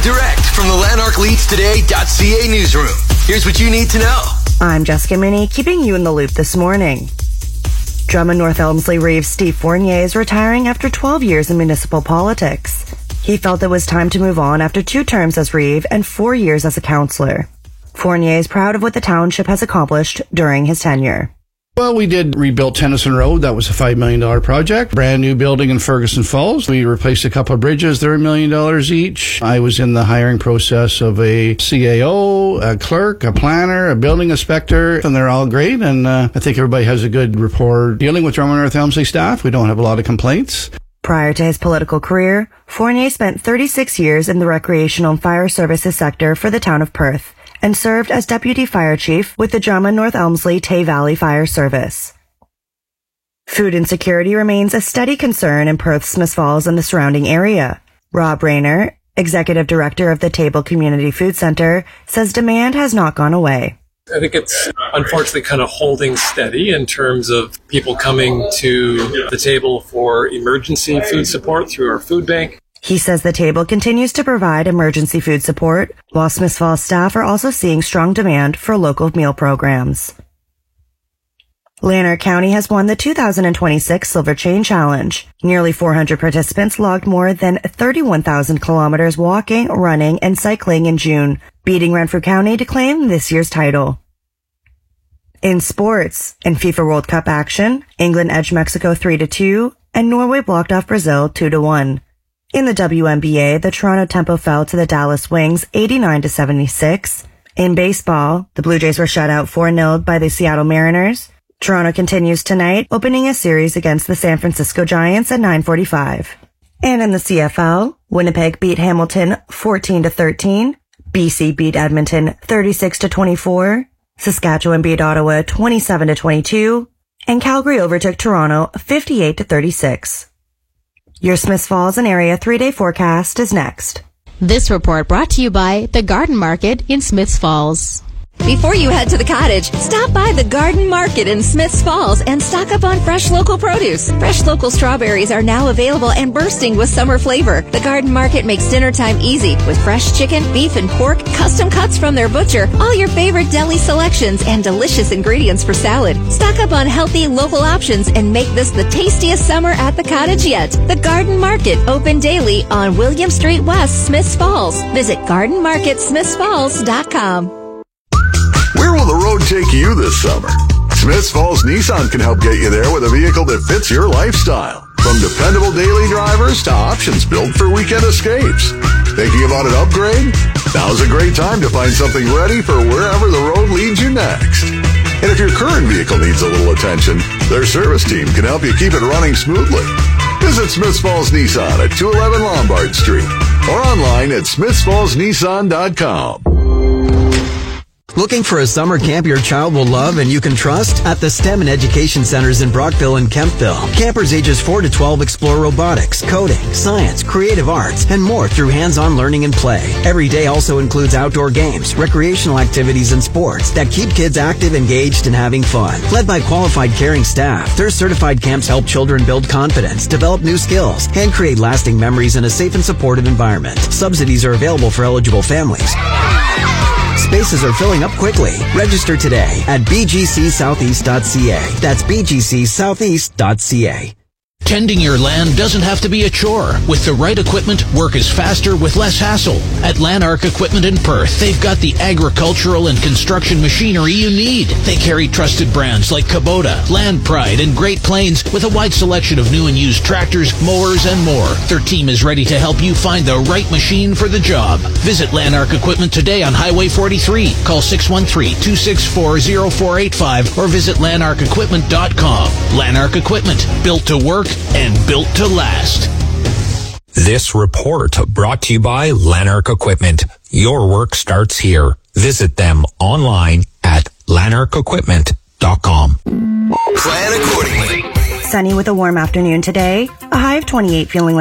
direct from the LanarkLeadsToday.ca newsroom. Here's what you need to know. I'm Jessica Minney, keeping you in the loop this morning. Drummond North Elmsley Reeves Steve Fournier is retiring after 12 years in municipal politics. He felt it was time to move on after 2 terms as Reeve and 4 years as a councillor. Fournier is proud of what the township has accomplished during his tenure. Well, we did rebuild Tennyson Road. That was a $5 million project. Brand new building in Ferguson Falls. We replaced a couple of bridges. They're $1 million each. I was in the hiring process of a CAO, a clerk, a planner, a building inspector, and they're all great. And I think everybody has a good rapport dealing with Drummond North Elmsley staff. We don't have a lot of complaints. Prior to his political career, Fournier spent 36 years in the recreational and fire services sector for the town of Perth, and served as Deputy Fire Chief with the Drummond North Elmsley Tay Valley Fire Service. Food insecurity remains a steady concern in Perth's Smiths Falls and the surrounding area. Rob Rayner, Executive Director of the Table Community Food Centre, says demand has not gone away. I think it's unfortunately kind of holding steady in terms of people coming to the table for emergency food support through our food bank. He says the table continues to provide emergency food support, while Smiths Falls staff are also seeing strong demand for local meal programs. Lanark County has won the 2026 Silver Chain Challenge. Nearly 400 participants logged more than 31,000 kilometers walking, running, and cycling in June, beating Renfrew County to claim this year's title. In sports, in FIFA World Cup action, England edged Mexico 3-2, and Norway blocked off Brazil 2-1. In the WNBA, the Toronto Tempo fell to the Dallas Wings 89-76. In baseball, the Blue Jays were shut out 4-0 by the Seattle Mariners. Toronto continues tonight, opening a series against the San Francisco Giants at 9:45. And in the CFL, Winnipeg beat Hamilton 14-13. BC beat Edmonton 36-24. Saskatchewan beat Ottawa 27-22. And Calgary overtook Toronto 58-36. Your Smiths Falls and area 3-day forecast is next. This report brought to you by the Garden Market in Smiths Falls. Before you head to the cottage, stop by the Garden Market in Smiths Falls and stock up on fresh local produce. Fresh local strawberries are now available and bursting with summer flavor. The Garden Market makes dinner time easy with fresh chicken, beef, and pork, custom cuts from their butcher, all your favorite deli selections, and delicious ingredients for salad. Stock up on healthy local options and make this the tastiest summer at the cottage yet. The Garden Market, open daily on William Street West, Smiths Falls. Visit gardenmarketsmithsfalls.com. Where will the road take you this summer? Smiths Falls Nissan can help get you there with a vehicle that fits your lifestyle. From dependable daily drivers to options built for weekend escapes. Thinking about an upgrade? Now's a great time to find something ready for wherever the road leads you next. And if your current vehicle needs a little attention, their service team can help you keep it running smoothly. Visit Smiths Falls Nissan at 211 Lombard Street or online at smithsfallsnissan.com. Looking for a summer camp your child will love and you can trust? At the STEM and Education Centers in Brockville and Kempville, campers ages 4 to 12 explore robotics, coding, science, creative arts, and more through hands-on learning and play. Every day also includes outdoor games, recreational activities, and sports that keep kids active, engaged, and having fun. Led by qualified, caring staff, their certified camps help children build confidence, develop new skills, and create lasting memories in a safe and supportive environment. Subsidies are available for eligible families. Spaces are filling up quickly. Register today at bgcsoutheast.ca. That's bgcsoutheast.ca. Tending your land doesn't have to be a chore. With the right equipment, work is faster with less hassle. At Lanark Equipment in Perth, they've got the agricultural and construction machinery you need. They carry trusted brands like Kubota, Land Pride, and Great Plains with a wide selection of new and used tractors, mowers, and more. Their team is ready to help you find the right machine for the job. Visit Lanark Equipment today on Highway 43. Call 613-264-0485 or visit lanarkequipment.com. Lanark Equipment, built to work and built to last. This report brought to you by Lanark Equipment. Your work starts here. Visit them online at lanarkequipment.com. Plan accordingly. Sunny with a warm afternoon today. A high of 28, feeling like